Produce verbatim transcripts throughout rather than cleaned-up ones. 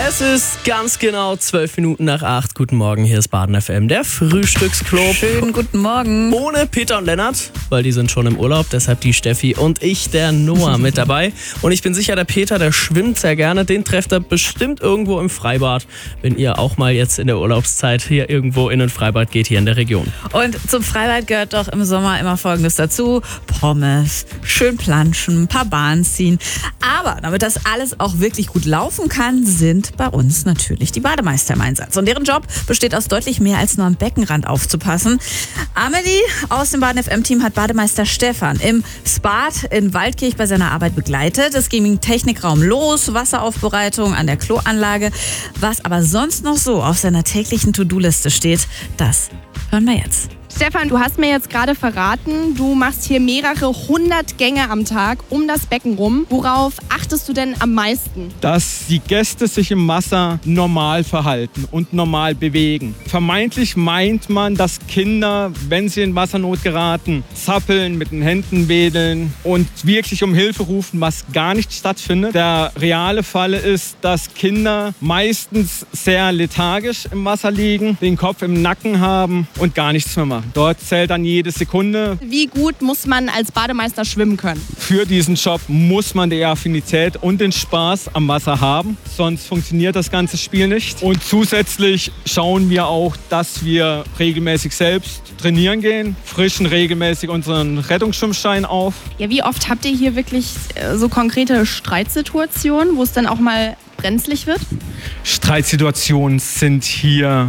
Es ist ganz genau zwölf Minuten nach acht. Guten Morgen, hier ist Baden F M, der Frühstücksclub. Schönen guten Morgen. Ohne Peter und Lennart, weil die sind schon im Urlaub. Deshalb die Steffi und ich, der Noah, mit dabei. Und ich bin sicher, der Peter, der schwimmt sehr gerne. Den trefft er bestimmt irgendwo im Freibad, wenn ihr auch mal jetzt in der Urlaubszeit hier irgendwo in ein Freibad geht, hier in der Region. Und zum Freibad gehört doch im Sommer immer Folgendes dazu. Pommes, schön planschen, ein paar Bahnen ziehen. Aber damit das alles auch wirklich gut laufen kann, sind bei uns natürlich die Bademeister im Einsatz. Und deren Job besteht aus deutlich mehr als nur am Beckenrand aufzupassen. Amelie aus dem Baden F M-Team hat Bademeister Stefan im Spat in Waldkirch bei seiner Arbeit begleitet. Es ging im Technikraum los, Wasseraufbereitung an der Kloanlage. Was aber sonst noch so auf seiner täglichen To-Do-Liste steht, das hören wir jetzt. Stefan, du hast mir jetzt gerade verraten, du machst hier mehrere hundert Gänge am Tag um das Becken rum. Worauf achtest du denn am meisten? Dass die Gäste sich im Wasser normal verhalten und normal bewegen. Vermeintlich meint man, dass Kinder, wenn sie in Wassernot geraten, zappeln, mit den Händen wedeln und wirklich um Hilfe rufen, was gar nicht stattfindet. Der reale Fall ist, dass Kinder meistens sehr lethargisch im Wasser liegen, den Kopf im Nacken haben und gar nichts mehr machen. Dort zählt dann jede Sekunde. Wie gut muss man als Bademeister schwimmen können? Für diesen Job muss man die Affinität und den Spaß am Wasser haben, sonst funktioniert das ganze Spiel nicht. Und zusätzlich schauen wir auch, dass wir regelmäßig selbst trainieren gehen, frischen regelmäßig unseren Rettungsschwimmschein auf. Ja, wie oft habt ihr hier wirklich äh, so konkrete Streitsituationen, wo es dann auch mal brenzlig wird? Streitsituationen sind hier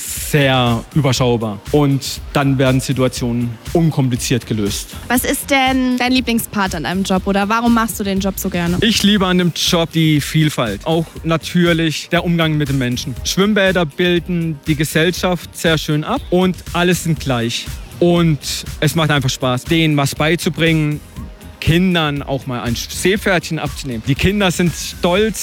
sehr überschaubar und dann werden Situationen unkompliziert gelöst. Was ist denn dein Lieblingspart an deinem Job oder warum machst du den Job so gerne? Ich liebe an dem Job die Vielfalt, auch natürlich der Umgang mit den Menschen. Schwimmbäder bilden die Gesellschaft sehr schön ab und alles sind gleich. Und es macht einfach Spaß, denen was beizubringen, Kindern auch mal ein Seepferdchen abzunehmen. Die Kinder sind stolz